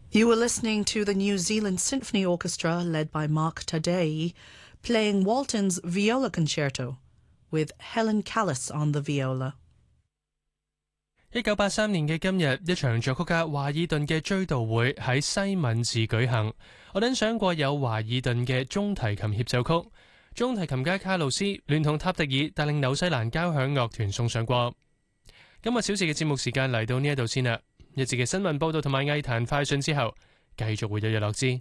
You were listening to the New Zealand Symphony Orchestra led by Mark Taddei playing Walton's Viola Concerto with Helen Callis on the viola. 1983年嘅今日，一場作曲家華爾頓嘅追悼會喺西敏寺舉行。我欣賞過有華爾頓嘅中提琴協奏曲，中提琴家卡路斯聯同塔迪爾帶領紐西蘭交響樂團送上過。今個小時嘅節目時間嚟到呢一度先啦，一節嘅新聞報導同埋藝壇快訊之後，繼續會有日落之。